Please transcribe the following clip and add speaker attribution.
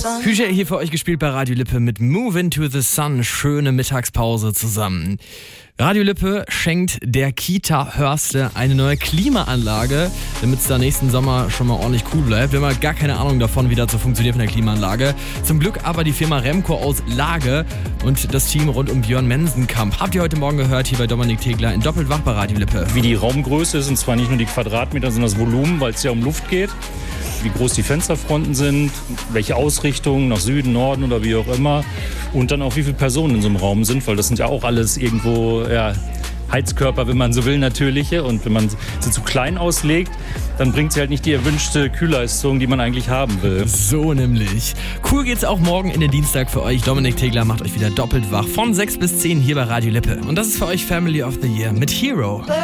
Speaker 1: Küche hier für euch gespielt bei Radio Lippe mit Move Into the Sun. Schöne Mittagspause zusammen. Radio Lippe schenkt der Kita Hörste eine neue Klimaanlage, damit es da nächsten Sommer schon mal ordentlich cool bleibt. Wir haben halt gar keine Ahnung davon, wie das so funktioniert von der Klimaanlage. Zum Glück aber die Firma Remco aus Lage und das Team rund um Björn Mensenkamp. Habt ihr heute Morgen gehört hier bei Dominik Tegler in Doppelt wach bei Radio Lippe.
Speaker 2: Wie die Raumgröße ist, und zwar nicht nur die Quadratmeter, sondern das Volumen, weil es ja um Luft geht. Wie groß die Fensterfronten sind, welche Ausrichtung, nach Süden, Norden oder wie auch immer. Und dann auch, wie viele Personen in so einem Raum sind, weil das sind ja auch alles irgendwo Heizkörper, wenn man so will, natürliche. Und wenn man sie zu klein auslegt, dann bringt sie halt nicht die erwünschte Kühlleistung, die man eigentlich haben will.
Speaker 1: So nämlich. Cool geht's auch morgen in den Dienstag für euch. Dominik Tegler macht euch wieder doppelt wach von 6 bis 10 hier bei Radio Lippe. Und das ist für euch Family of the Year mit Hero.